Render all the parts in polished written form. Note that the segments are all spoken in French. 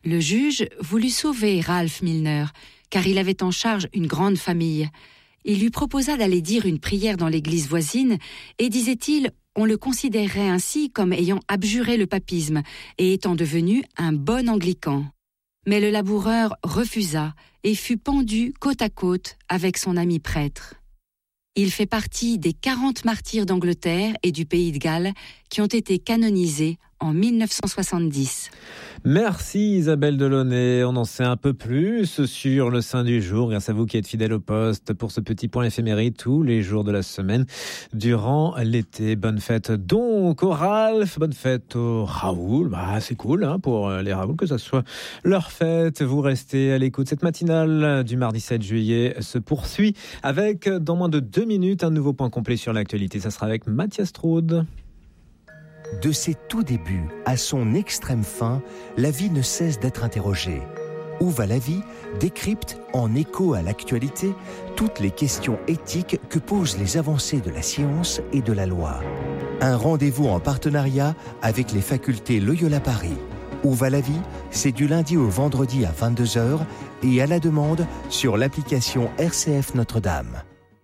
Le juge voulut sauver Ralph Milner, car il avait en charge une grande famille. Il lui proposa d'aller dire une prière dans l'église voisine, et disait-il, on le considérerait ainsi comme ayant abjuré le papisme et étant devenu un bon anglican. Mais le laboureur refusa et fut pendu côte à côte avec son ami prêtre. Il fait partie des 40 martyrs d'Angleterre et du Pays de Galles qui ont été canonisés en 1970. Merci Isabelle Delaunay. On en sait un peu plus sur le Saint du jour grâce à vous qui êtes fidèle au poste pour ce petit point éphéméride tous les jours de la semaine durant l'été. Bonne fête donc au Ralph, bonne fête au Raoul. C'est cool pour les Raoul que ça soit leur fête. Vous restez à l'écoute. Cette matinale du mardi 7 juillet se poursuit avec dans moins de 2 minutes un nouveau point complet sur l'actualité. Ça sera avec Mathias Troude. De ses tout débuts à son extrême fin, la vie ne cesse d'être interrogée. Où va la vie décrypte, en écho à l'actualité, toutes les questions éthiques que posent les avancées de la science et de la loi. Un rendez-vous en partenariat avec les facultés Loyola Paris. Où va la vie, c'est du lundi au vendredi à 22h et à la demande sur l'application RCF Notre-Dame.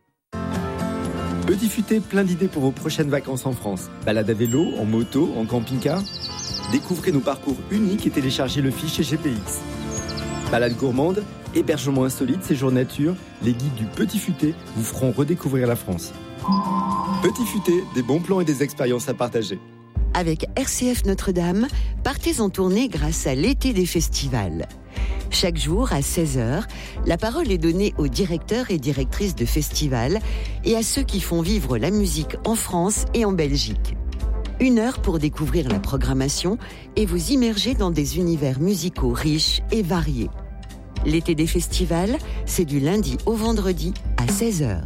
Petit Futé, plein d'idées pour vos prochaines vacances en France. Balade à vélo, en moto, en camping-car. Découvrez nos parcours uniques et téléchargez le fichier GPX. Balade gourmande, hébergement insolite, séjour nature, les guides du Petit Futé vous feront redécouvrir la France. Petit Futé, des bons plans et des expériences à partager. Avec RCF Notre-Dame, partez en tournée grâce à l'été des festivals. Chaque jour, à 16h, la parole est donnée aux directeurs et directrices de festivals et à ceux qui font vivre la musique en France et en Belgique. 1 heure pour découvrir la programmation et vous immerger dans des univers musicaux riches et variés. L'été des festivals, c'est du lundi au vendredi à 16h.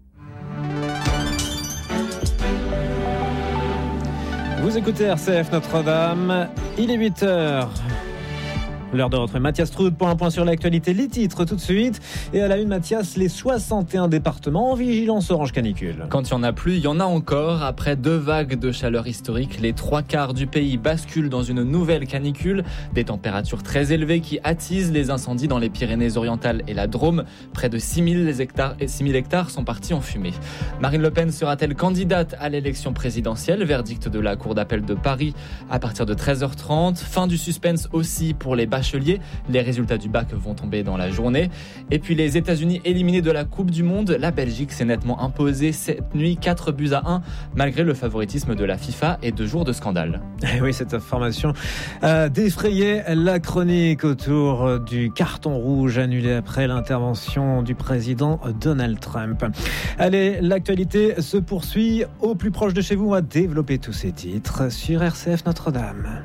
Vous écoutez RCF Notre-Dame, il est 8h. L'heure de retrouver Mathias Troude pour un point sur l'actualité. Les titres tout de suite. Et à la une, Mathias, les 61 départements en vigilance orange canicule. Quand il n'y en a plus, il y en a encore. Après 2 vagues de chaleur historiques, les 3/4 du pays basculent dans une nouvelle canicule. Des températures très élevées qui attisent les incendies dans les Pyrénées-Orientales et la Drôme. Près de 6 000 hectares sont partis en fumée. Marine Le Pen sera-t-elle candidate à l'élection présidentielle ? Verdict de la Cour d'appel de Paris à partir de 13h30. Fin du suspense aussi pour les bacheliers. Les résultats du bac vont tomber dans la journée. Et puis les États-Unis éliminés de la Coupe du Monde. La Belgique s'est nettement imposée cette nuit, 4-1, malgré le favoritisme de la FIFA et 2 jours de scandale. Et oui, cette information a défrayé la chronique autour du carton rouge annulé après l'intervention du président Donald Trump. Allez, l'actualité se poursuit au plus proche de chez vous. On va développer tous ces titres sur RCF Notre-Dame.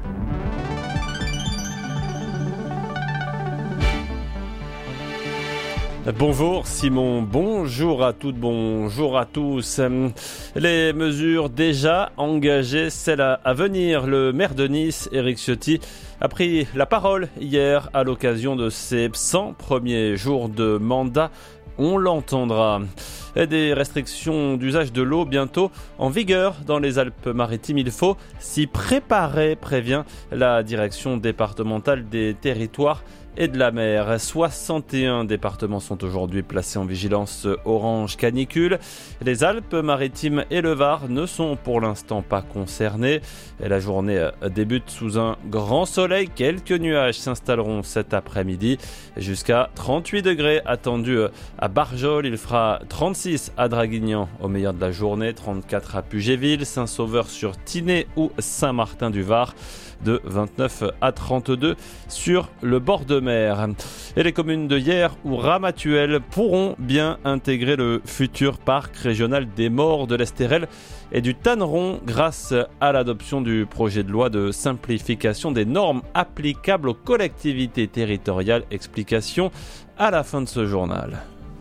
Bonjour Simon, bonjour à toutes, bonjour à tous. Les mesures déjà engagées, celles à venir. Le maire de Nice, Éric Ciotti, a pris la parole hier à l'occasion de ses 100 premiers jours de mandat. On l'entendra. Et des restrictions d'usage de l'eau bientôt en vigueur dans les Alpes-Maritimes. Il faut s'y préparer, prévient la direction départementale des territoires et de la mer. 61 départements sont aujourd'hui placés en vigilance orange canicule. Les Alpes-Maritimes et le Var ne sont pour l'instant pas concernés. Et la journée débute sous un grand soleil. Quelques nuages s'installeront cet après-midi. Jusqu'à 38 degrés attendus à Barjol. Il fera 36 à Draguignan au meilleur de la journée, 34 à Pugéville, Saint-Sauveur-sur-Tinée ou Saint-Martin-du-Var. De 29 à 32 sur le bord de mer. Et les communes de Hyères ou Ramatuelle pourront bien intégrer le futur parc régional des morts de l'Estérel et du Tanneron grâce à l'adoption du projet de loi de simplification des normes applicables aux collectivités territoriales. Explication à la fin de ce journal.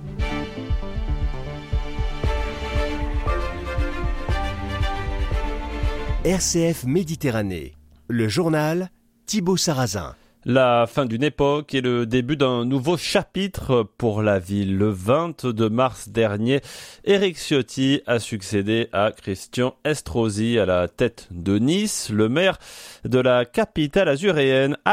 RCF Méditerranée. Le journal Thibaut Sarrazin. La fin d'une époque et le début d'un nouveau chapitre pour la ville. Le 22 mars dernier, Éric Ciotti a succédé à Christian Estrosi à la tête de Nice. Le maire de la capitale azuréenne